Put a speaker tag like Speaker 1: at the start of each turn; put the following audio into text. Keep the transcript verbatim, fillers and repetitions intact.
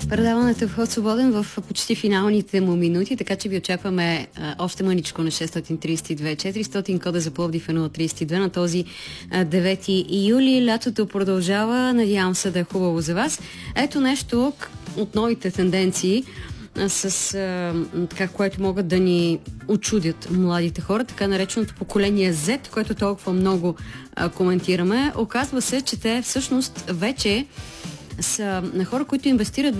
Speaker 1: Предаването е вход свободен в почти финалните му минути, така че ви очакваме а, още мъничко на шест три две четиристотин, кода за Пловдив е нула три две на този а, девети юли. Лятото продължава, надявам се да е хубаво за вас. Ето нещо от новите тенденции, а, с а, така, което могат да ни очудят младите хора, така нареченото поколение Z, което толкова много а, коментираме. Оказва се, че те всъщност вече са на хора, които инвестират